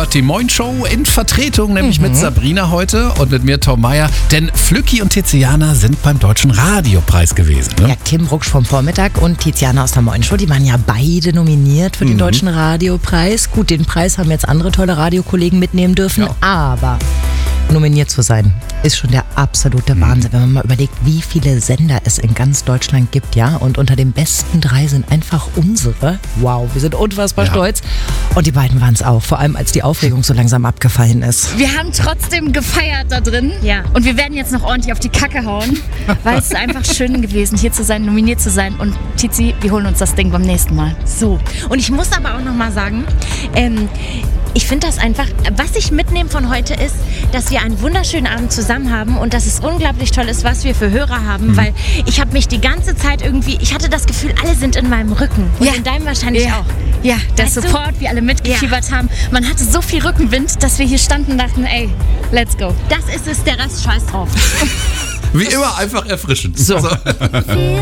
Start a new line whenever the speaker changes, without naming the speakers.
macht die Moin Show in Vertretung, nämlich mit Sabrina heute und mit mir Tom Meyer. Denn Flücki und Tiziana sind beim Deutschen Radiopreis gewesen. Ne?
Ja, Kim Ruksch vom Vormittag und Tiziana aus der Moin Show, die waren ja beide nominiert für den Deutschen Radiopreis. Gut, den Preis haben jetzt andere tolle Radiokollegen mitnehmen dürfen, aber nominiert zu sein ist schon der absolute Wahnsinn, wenn man mal überlegt, wie viele Sender es in ganz Deutschland gibt, ja, und unter den besten 3 sind einfach unsere. Wow, wir sind unfassbar stolz. Und die beiden waren es auch, vor allem als die Aufregung so langsam abgefallen ist.
Wir haben trotzdem gefeiert da drin. Ja. Und wir werden jetzt noch ordentlich auf die Kacke hauen, weil es ist einfach schön gewesen, hier zu sein, nominiert zu sein. Und Tizi, wir holen uns das Ding beim nächsten Mal.
So, und ich muss aber auch noch mal sagen, ich finde das einfach, was ich mitnehme von heute ist, dass wir einen wunderschönen Abend zusammen haben und dass es unglaublich toll ist, was wir für Hörer haben, weil ich habe mich die ganze Zeit irgendwie, ich hatte das Gefühl, alle sind in meinem Rücken und in deinem wahrscheinlich auch.
Ja, der
Weißt du?
Support, wie alle mitgefiebert haben. Man hatte so viel Rückenwind, dass wir hier standen und dachten, ey, let's go.
Das ist es, der Rest scheiß drauf.
Wie immer einfach erfrischend.
So.